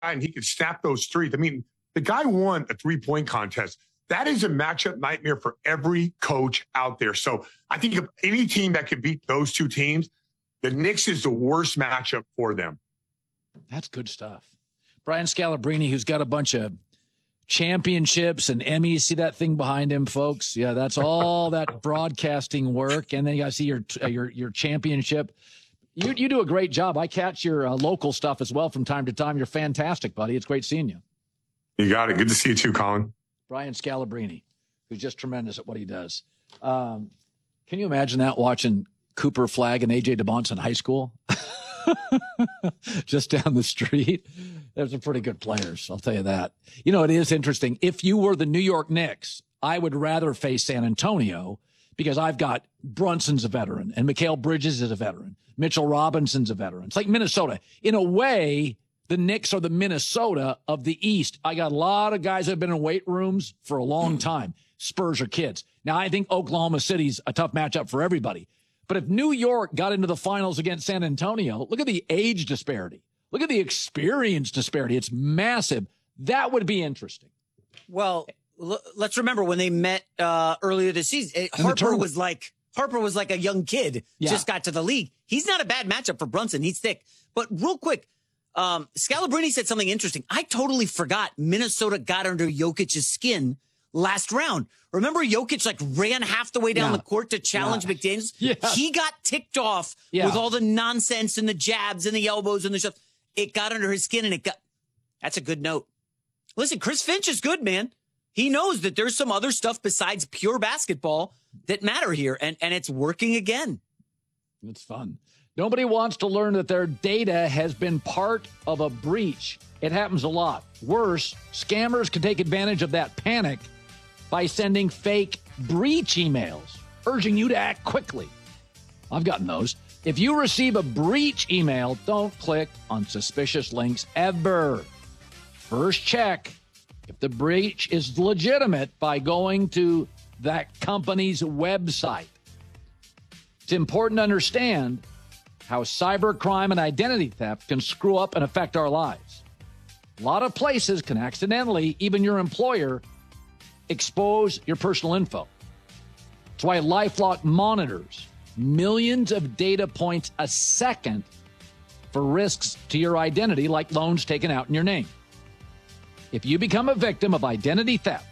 and he could snap those threes. I mean, the guy won a three-point contest. That is a matchup nightmare for every coach out there. So I think if any team that can beat those two teams, the Knicks is the worst matchup for them. That's good stuff. Brian Scalabrine, who's got a bunch of championships and Emmys. See that thing behind him, folks? Yeah, that's all that broadcasting work. And then you got to see your championship. You do a great job. I catch your local stuff as well from time to time. You're fantastic, buddy. It's great seeing you. You got it. Good to see you too, Colin. Brian Scalabrine, who's just tremendous at what he does. Can you imagine that, watching Cooper Flagg and A.J. DeBonce in high school? Just down the street. Those are pretty good players, I'll tell you that. You know, it is interesting. If you were the New York Knicks, I would rather face San Antonio because I've got Brunson's a veteran and Mikal Bridges is a veteran. Mitchell Robinson's a veteran. It's like Minnesota. In a way, the Knicks are the Minnesota of the East. I got a lot of guys that have been in weight rooms for a long time. Spurs are kids. Now, I think Oklahoma City's a tough matchup for everybody. But if New York got into the finals against San Antonio, look at the age disparity. Look at the experience disparity. It's massive. That would be interesting. Well, let's remember when they met earlier this season, Harper was like a young kid, just got to the league. He's not a bad matchup for Brunson. He's thick. But real quick, Scalabrine said something interesting. I totally forgot Minnesota got under Jokic's skin last round. Remember Jokic ran half the way down the court to challenge McDaniels? Yeah. He got ticked off with all the nonsense and the jabs and the elbows and the stuff. It got under his skin and that's a good note. Listen, Chris Finch is good, man. He knows that there's some other stuff besides pure basketball that matter here, and it's working again. It's fun. Nobody wants to learn that their data has been part of a breach. It happens a lot. Worse, scammers can take advantage of that panic by sending fake breach emails, urging you to act quickly. I've gotten those. If you receive a breach email, don't click on suspicious links ever. First check if the breach is legitimate by going to that company's website. It's important to understand how cybercrime and identity theft can screw up and affect our lives. A lot of places can accidentally, even your employer, expose your personal info. That's why LifeLock monitors millions of data points a second for risks to your identity, like loans taken out in your name. If you become a victim of identity theft,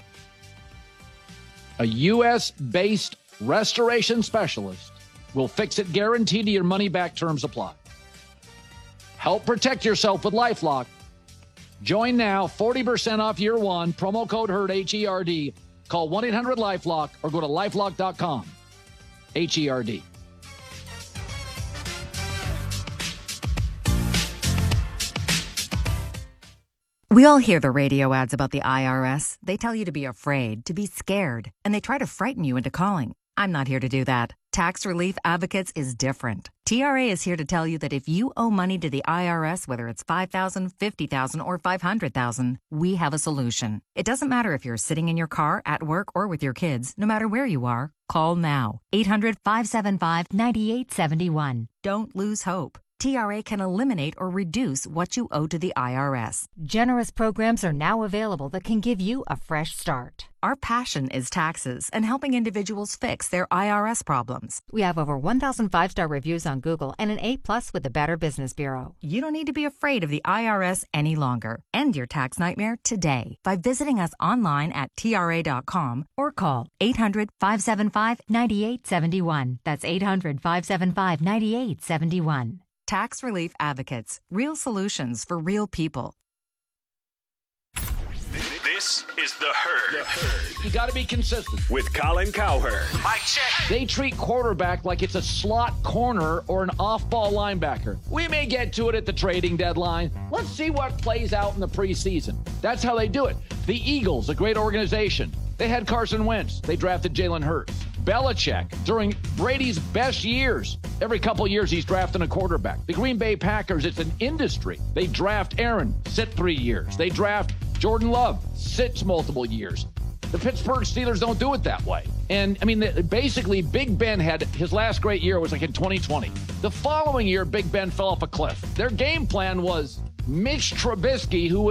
a U.S.-based restoration specialist will fix it, guaranteed to your money-back terms apply. Help protect yourself with LifeLock. Join now, 40% off year one, promo code HERD, H-E-R-D. Call 1-800-LifeLock or go to lifelock.com, H-E-R-D. We all hear the radio ads about the IRS. They tell you to be afraid, to be scared, and they try to frighten you into calling. I'm not here to do that. Tax Relief Advocates is different. TRA is here to tell you that if you owe money to the IRS, whether it's $5,000, $50,000, or $500,000, we have a solution. It doesn't matter if you're sitting in your car, at work, or with your kids. No matter where you are, call now. 800-575-9871. Don't lose hope. TRA can eliminate or reduce what you owe to the IRS. Generous programs are now available that can give you a fresh start. Our passion is taxes and helping individuals fix their IRS problems. We have over 1,000 5-star reviews on Google and an A+ with the Better Business Bureau. You don't need to be afraid of the IRS any longer. End your tax nightmare today by visiting us online at TRA.com or call 800-575-9871. That's 800-575-9871. Tax Relief Advocates. Real solutions for real people. This is The Herd. You got to be consistent. With Colin Cowherd. Mic check. They treat quarterback like it's a slot corner or an off-ball linebacker. We may get to it at the trading deadline. Let's see what plays out in the preseason. That's how they do it. The Eagles, a great organization. They had Carson Wentz. They drafted Jalen Hurts. Belichick, during Brady's best years, every couple years he's drafting a quarterback. The Green Bay Packers, it's an industry. They draft Aaron, sit 3 years. They draft Jordan Love, sits multiple years. The Pittsburgh Steelers don't do it that way. And, I mean, basically, Big Ben had his last great year was like in 2020. The following year, Big Ben fell off a cliff. Their game plan was Mitch Trubisky, who